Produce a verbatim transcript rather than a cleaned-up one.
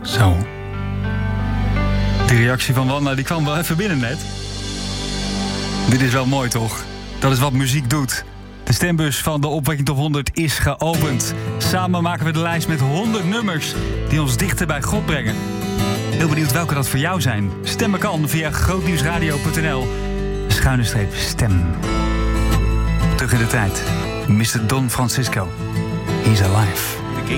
Zo. Die reactie van Wanda, die kwam wel even binnen net. Dit is wel mooi, toch? Dat is wat muziek doet. De stembus van de Opwekking Top honderd is geopend. Samen maken we de lijst met honderd nummers die ons dichter bij God brengen. Heel benieuwd welke dat voor jou zijn. Stemmen kan via grootnieuwsradio punt n l. Schuine streep stem. Terug in de tijd. mister Don Francisco. He's alive.